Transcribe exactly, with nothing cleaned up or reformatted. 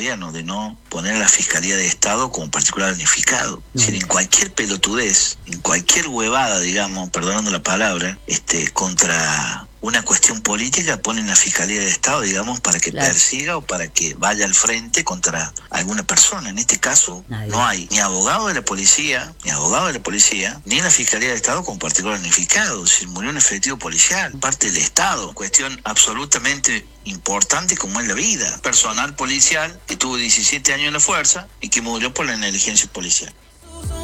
gobierno de no poner a la Fiscalía de Estado como particular unificado. No. Es decir, en cualquier pelotudez, en cualquier huevada, digamos, perdonando la palabra, este, contra una cuestión política, ponen la Fiscalía de Estado, digamos, para que claro. persiga o para que vaya al frente contra alguna persona. En este caso, Nadie. no hay ni abogado de la policía, ni abogado de la policía, ni la Fiscalía de Estado como particular unificado. Se murió un efectivo policial, parte del Estado. Cuestión absolutamente importante como es la vida. Personal policial que tuvo diecisiete años en la fuerza y que murió por la negligencia policial.